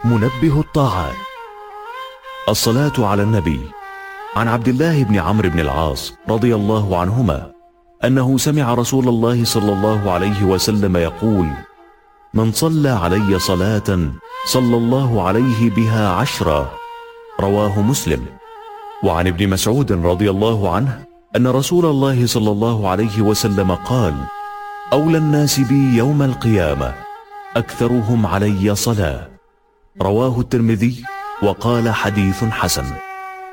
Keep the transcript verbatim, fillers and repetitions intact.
منبه الطاعات. الصلاة على النبي. عن عبد الله بن عمرو بن العاص رضي الله عنهما أنه سمع رسول الله صلى الله عليه وسلم يقول: من صلى علي صلاة صلى الله عليه بها عشرا. رواه مسلم. وعن ابن مسعود رضي الله عنه أن رسول الله صلى الله عليه وسلم قال: أولى الناس بي يوم القيامة أكثرهم علي صلاة. رواه الترمذي وقال: حديث حسن.